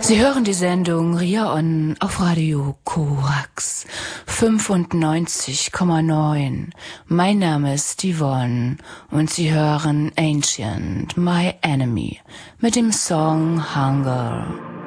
Sie hören die Sendung Ria-On auf Radio Korax 95,9. Mein Name ist Yvonne und Sie hören Ancient, My Enemy mit dem Song Hunger.